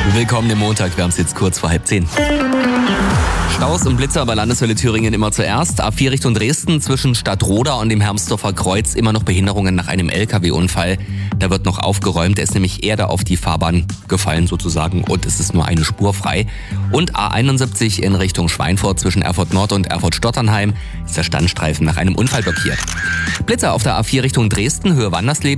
Willkommen im Montag, wir haben es jetzt kurz vor 9:30. Staus und Blitzer bei Landeshölle Thüringen immer zuerst. A4 Richtung Dresden zwischen Stadtroda und dem Hermsdorfer Kreuz immer noch Behinderungen nach einem LKW-Unfall. Da wird noch aufgeräumt, da ist nämlich Erde auf die Fahrbahn gefallen sozusagen und es ist nur eine Spur frei. Und A71 in Richtung Schweinfurt zwischen Erfurt Nord und Erfurt Stotternheim ist der Standstreifen nach einem Unfall blockiert. Blitzer auf der A4 Richtung Dresden, Höhe Wandersleben.